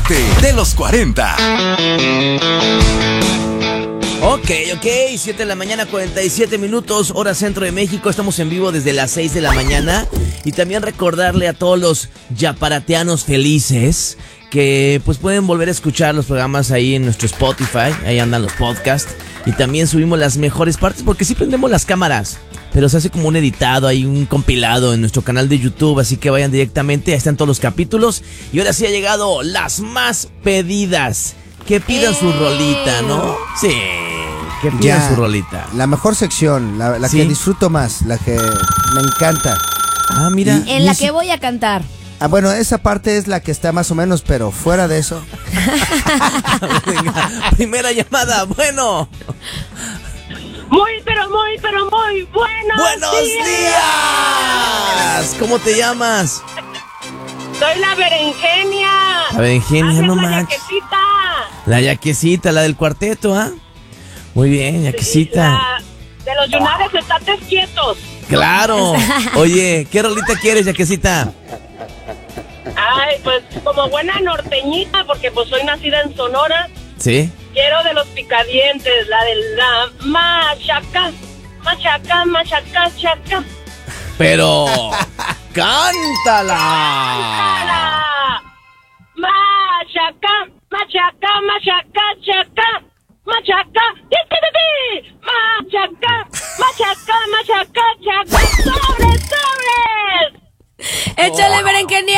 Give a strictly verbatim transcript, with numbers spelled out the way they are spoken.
Parte de los cuarenta. Ok, ok, siete de la mañana, cuarenta y siete minutos, hora centro de México. Estamos en vivo desde las seis de la mañana. Y también recordarle a todos los yaparateanos felices que pues pueden volver a escuchar los programas ahí en nuestro Spotify. Ahí andan los podcasts. Y también subimos las mejores partes porque sí prendemos las cámaras, pero se hace como un editado, hay un compilado en nuestro canal de YouTube, así que vayan directamente, ahí están todos los capítulos. Y ahora sí ha llegado las más pedidas. Que pidan su rolita, ¿no? Sí, que pidan Ya, su rolita. La mejor sección, la, la ¿Sí? que disfruto más, la que me encanta. Ah, mira. Y- En la que voy a cantar. Ah, bueno, esa parte es la que está más o menos, pero fuera de eso. Venga, primera llamada, bueno. Muy, pero muy, pero muy buenos, ¡Buenos días. días! ¿Cómo te llamas? Soy la berenjenia. La berenjenia, Haces no la manches. yaquecita. La yaquecita, la del cuarteto, ¿ah? Muy bien, yaquecita. La de los yunares, estate quietos. Claro. Oye, ¿qué rolita quieres, yaquecita? Ay, pues como buena norteñita, porque pues soy nacida en Sonora. ¿Sí? Quiero de los picadientes, la de la machaca, machaca, machaca, chaca. Pero cántala. ¡Ala! Machaca, machaca, machaca, chaca, machaca, ti, ti, ti, ti. Machaca, machaca, machaca, chaca. ¡Sobres, sobres! ¡Échale, berenjenia!